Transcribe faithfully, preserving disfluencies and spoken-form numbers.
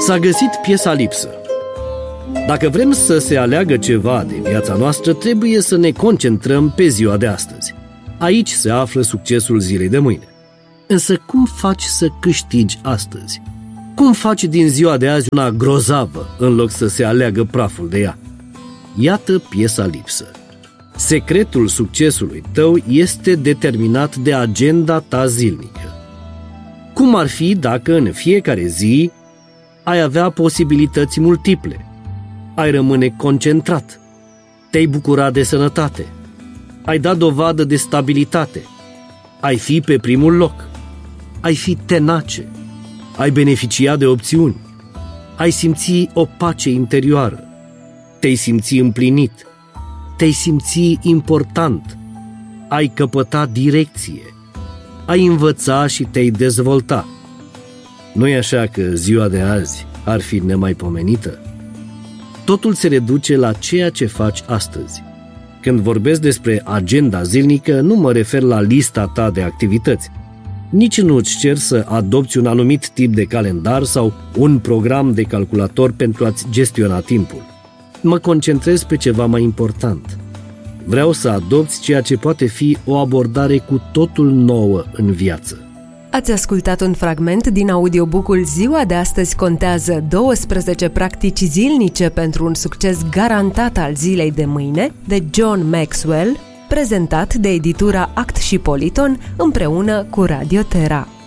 S-a găsit piesa lipsă. Dacă vrem să se aleagă ceva de viața noastră, trebuie să ne concentrăm pe ziua de astăzi. Aici se află succesul zilei de mâine. Însă cum faci să câștigi astăzi? Cum faci din ziua de azi una grozavă în loc să se aleagă praful de ea? Iată piesa lipsă. Secretul succesului tău este determinat de agenda ta zilnică. Cum ar fi dacă în fiecare zi ai avea posibilități multiple? Ai rămâne concentrat, te-ai bucura de sănătate, ai da dovadă de stabilitate, ai fi pe primul loc, ai fi tenace, ai beneficia de opțiuni, ai simți o pace interioară, te-ai simți împlinit, te-ai simți important, ai căpăta direcție, ai învăța și te-ai dezvolta. Nu-i așa că ziua de azi ar fi nemaipomenită? Totul se reduce la ceea ce faci astăzi. Când vorbesc despre agenda zilnică, nu mă refer la lista ta de activități. Nici nu îți cer să adopți un anumit tip de calendar sau un program de calculator pentru a-ți gestiona timpul. Mă concentrez pe ceva mai important. Vreau să adopți ceea ce poate fi o abordare cu totul nouă în viață. Ați ascultat un fragment din audiobook-ul Ziua de astăzi contează, douăsprezece practici zilnice pentru un succes garantat al zilei de mâine, de John Maxwell, prezentat de editura Act și Politon împreună cu Radio Terra.